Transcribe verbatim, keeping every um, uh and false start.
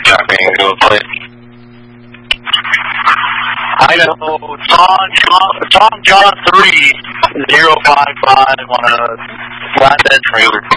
Tracking, go play. Idaho, Tom John, Tom John three, zero five five on a flatbed trailer.